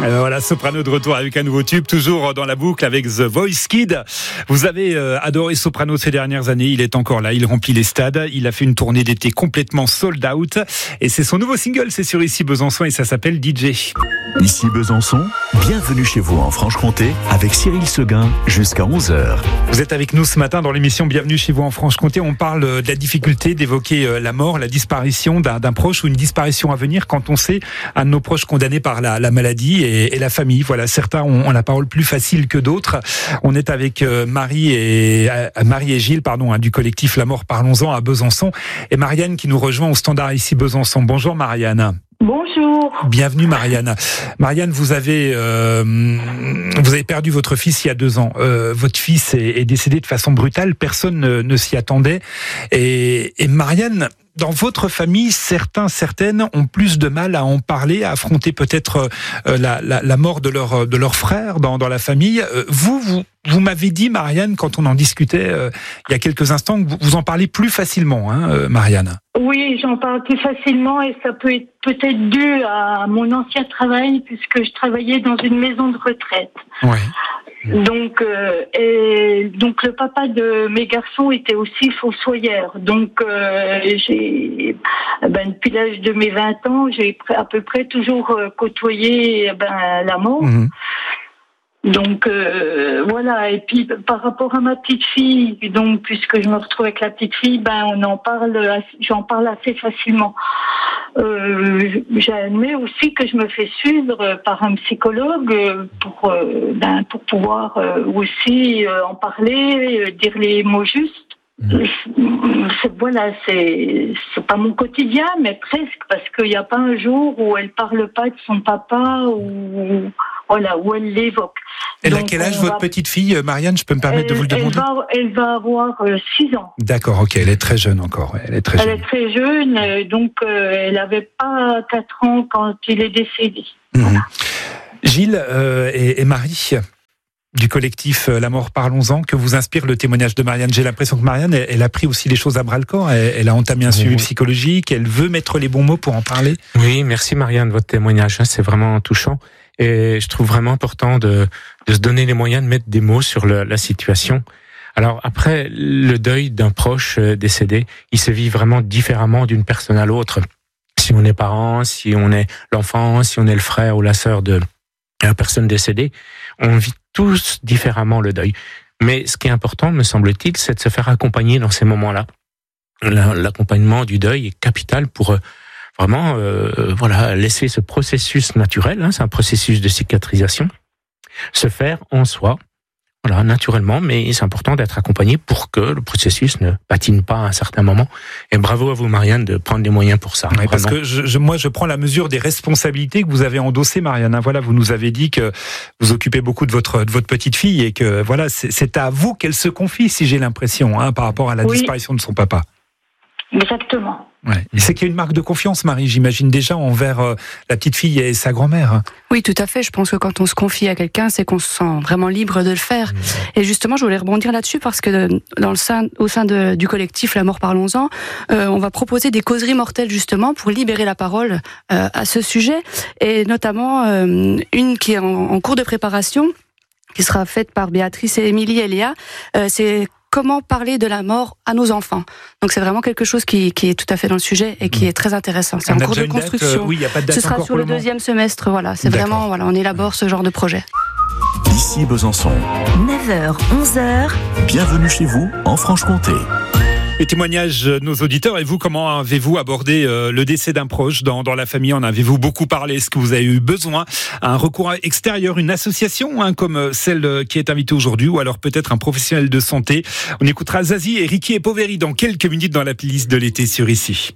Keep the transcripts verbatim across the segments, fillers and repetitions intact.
Alors voilà, Soprano de retour avec un nouveau tube, toujours dans la boucle avec The Voice Kid. Vous avez euh, adoré Soprano ces dernières années, il est encore là, il remplit les stades, il a fait une tournée d'été complètement sold out et c'est son nouveau single, c'est sur Ici Besançon et ça s'appelle D J. Ici Besançon, bienvenue chez vous en Franche-Comté avec Cyril Seguin jusqu'à onze heures. Vous êtes avec nous ce matin dans l'émission Bienvenue chez vous en Franche-Comté. On parle de la difficulté d'évoquer la mort, la disparition d'un, d'un proche ou une disparition à venir quand on sait un de nos proches condamnés par la, la maladie et, et la famille. Voilà, certains ont, ont la parole plus facile que d'autres. On est avec Marie et, euh, Marie et Gilles pardon, hein, du collectif La Mort Parlons-en à Besançon et Marianne qui nous rejoint au standard Ici Besançon. Bonjour Marianne. Bonjour. Bienvenue Marianne. Marianne, vous avez euh, vous avez perdu votre fils il y a deux ans. Euh, votre fils est, est décédé de façon brutale. Personne ne, ne s'y attendait. Et, et Marianne, dans votre famille, certains, certaines ont plus de mal à en parler, à affronter peut-être euh, la, la, la mort de leur de leur frère dans, dans la famille. Euh, vous, vous vous m'avez dit, Marianne, quand on en discutait euh, il y a quelques instants, que vous, vous en parlez plus facilement, hein, euh, Marianne. Oui, j'en parle plus facilement et ça peut être peut-être dû à mon ancien travail puisque je travaillais dans une maison de retraite. Ouais. Donc, euh, et donc le papa de mes garçons était aussi fossoyeur. Donc, euh, j'ai, ben, depuis l'âge de mes vingt ans, j'ai à peu près toujours côtoyé ben, la mort. Mmh. Donc euh, voilà, et puis par rapport à ma petite fille, donc puisque je me retrouve avec la petite fille, ben on en parle, j'en parle assez facilement. Euh, j'admets aussi que je me fais suivre par un psychologue pour euh, ben pour pouvoir euh, aussi euh, en parler, euh, dire les mots justes. Mmh. C'est, voilà, c'est c'est pas mon quotidien, mais presque, parce qu'il n'y a pas un jour où elle parle pas de son papa ou voilà, où elle l'évoque. Elle a quel âge votre va... petite fille, Marianne? Je peux me permettre elle, de vous le demander. Elle va, elle va avoir euh, six ans. D'accord, ok, elle est très jeune encore. Elle est très elle jeune. est très jeune, euh, donc euh, elle n'avait pas quatre ans quand il est décédé. Mmh. Voilà. Gilles euh, et, et Marie, du collectif La Mort Parlons-en, que vous inspire le témoignage de Marianne. J'ai l'impression que Marianne, elle, elle a pris aussi les choses à bras-le-corps. Elle, elle a entamé un suivi oui. psychologique. Elle veut mettre les bons mots pour en parler. Oui, merci Marianne, votre témoignage. C'est vraiment touchant. Et je trouve vraiment important de, de se donner les moyens de mettre des mots sur le, la situation. Alors après, le deuil d'un proche décédé, il se vit vraiment différemment d'une personne à l'autre. Si on est parent, si on est l'enfant, si on est le frère ou la sœur de la personne décédée, on vit tous différemment le deuil. Mais ce qui est important, me semble-t-il, c'est de se faire accompagner dans ces moments-là. L'accompagnement du deuil est capital pour vraiment euh, voilà, laisser ce processus naturel, hein, c'est un processus de cicatrisation, se faire en soi, voilà, naturellement, mais c'est important d'être accompagné pour que le processus ne patine pas à un certain moment. Et bravo à vous, Marianne, de prendre des moyens pour ça. Oui, parce que je, je, moi, je prends la mesure des responsabilités que vous avez endossées, Marianne. Voilà, vous nous avez dit que vous occupez beaucoup de votre, de votre petite fille et que voilà, c'est, c'est à vous qu'elle se confie, si j'ai l'impression, hein, par rapport à la oui. disparition de son papa. Exactement. Ouais. Et c'est qu'il y a une marque de confiance, Marie, j'imagine déjà, envers euh, la petite fille et sa grand-mère. Oui, tout à fait. Je pense que quand on se confie à quelqu'un, c'est qu'on se sent vraiment libre de le faire. Mmh. Et justement, je voulais rebondir là-dessus parce que dans le sein, au sein de, du collectif La Mort Parlons-en, euh, on va proposer des causeries mortelles justement pour libérer la parole euh, à ce sujet. Et notamment euh, une qui est en, en cours de préparation, qui sera faite par Béatrice et Émilie et Léa. Euh, c'est comment parler de la mort à nos enfants. Donc c'est vraiment quelque chose qui, qui est tout à fait dans le sujet et qui est très intéressant. C'est on en cours de construction. Date, euh, oui, y a pas de date ce sera sur le, le deuxième semestre. Voilà, c'est D'accord. vraiment voilà, on élabore ce genre de projet. Ici Besançon. neuf heures, onze heures. Bienvenue chez vous en Franche-Comté. Les témoignages de nos auditeurs, et vous, comment avez-vous abordé euh, le décès d'un proche dans, dans la famille? En avez-vous beaucoup parlé? Est-ce que vous avez eu besoin un recours extérieur, une association hein, comme celle qui est invitée aujourd'hui, ou alors peut-être un professionnel de santé? On écoutera Zazie et Ricky et Poveri dans quelques minutes dans la playlist de l'été sur Ici.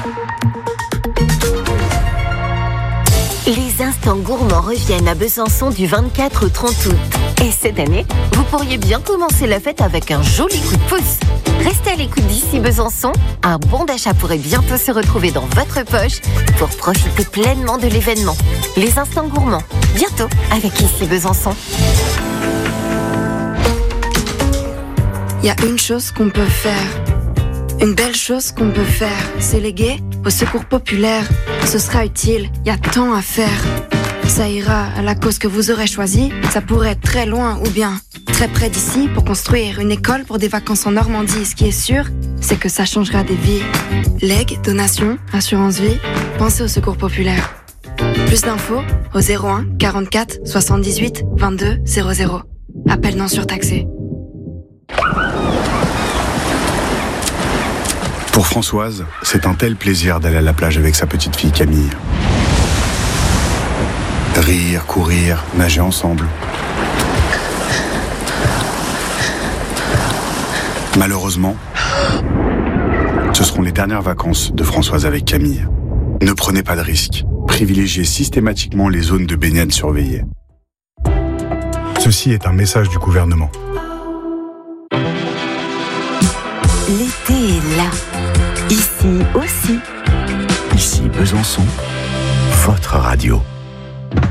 Les instants gourmands reviennent à Besançon du vingt-quatre au trente août. Et cette année, vous pourriez bien commencer la fête avec un joli coup de pouce. Restez à l'écoute d'Ici Besançon. Un bon d'achat pourrait bientôt se retrouver dans votre poche pour profiter pleinement de l'événement. Les instants gourmands, bientôt avec Ici Besançon. Il y a une chose qu'on peut faire. Une belle chose qu'on peut faire, c'est léguer au secours populaire. Ce sera utile, il y a tant à faire. Ça ira à la cause que vous aurez choisie. Ça pourrait être très loin ou bien très près d'ici pour construire une école pour des vacances en Normandie. Ce qui est sûr, c'est que ça changera des vies. Legs, donations, assurance vie, pensez au secours populaire. Plus d'infos au zéro un quarante-quatre soixante-dix-huit vingt-deux zéro zéro. Appel non surtaxé. Pour Françoise, c'est un tel plaisir d'aller à la plage avec sa petite fille Camille. Rire, courir, nager ensemble. Malheureusement, ce seront les dernières vacances de Françoise avec Camille. Ne prenez pas de risques. Privilégiez systématiquement les zones de baignade surveillées. Ceci est un message du gouvernement. L'été est là. Ici aussi. Ici Besançon, votre radio.